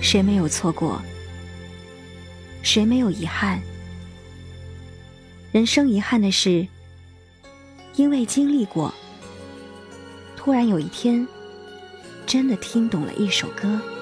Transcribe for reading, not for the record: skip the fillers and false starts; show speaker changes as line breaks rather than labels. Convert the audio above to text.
谁没有错过？谁没有遗憾？人生遗憾的是，因为经历过，突然有一天，真的听懂了一首歌。